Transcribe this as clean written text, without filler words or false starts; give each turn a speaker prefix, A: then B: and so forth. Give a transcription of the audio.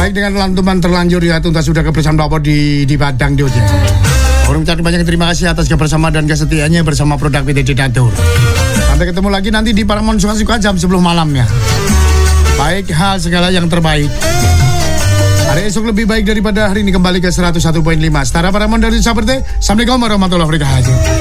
A: Baik, dengan lantuman terlanjur ya, tuntas sudah kebersamaan Bapak di Padang dia. Orang ucapkan banyak terima kasih atas kebersamaan dan kesetiaannya bersama produk PT Ditatur. Sampai ketemu lagi nanti di Paramount Suka-Suka jam 10 malamnya. Baik, hal segala yang terbaik. Hari esok lebih baik daripada hari ini, kembali ke 101.5 Setara Paramount dari Saberte. Assalamualaikum warahmatullahi wabarakatuh.